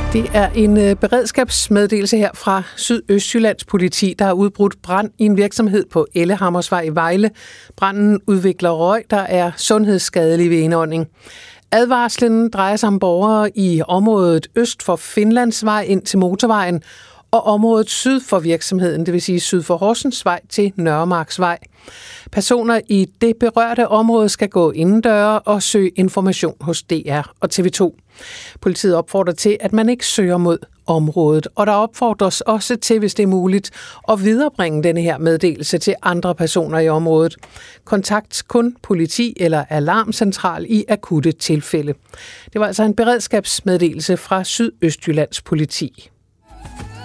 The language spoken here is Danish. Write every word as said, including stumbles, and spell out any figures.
Det er en beredskabsmeddelelse her fra Sydøstjyllands politi, der har udbrudt brand i en virksomhed på Ellehammersvej i Vejle. Branden udvikler røg, der er sundhedsskadelig ved indånding. Advarslen drejer sig om borgere i området øst for Finlandsvej ind til motorvejen, og området syd for virksomheden, det vil sige syd for Horsensvej til Nørremarksvej. Personer i det berørte område skal gå indendøre og søge information hos D R og T V to. Politiet opfordrer til, at man ikke søger mod området, og der opfordres også til, hvis det er muligt, at viderebringe denne her meddelelse til andre personer i området. Kontakt kun politi eller alarmcentral i akutte tilfælde. Det var altså en beredskabsmeddelelse fra Sydøstjyllands politi.